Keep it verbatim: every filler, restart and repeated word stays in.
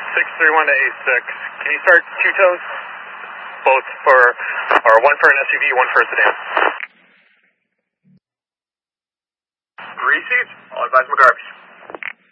six three one to A six. Can you start two tows? Both for, or one for an S U V, one for a sedan. Received. I'll advise McGarvey.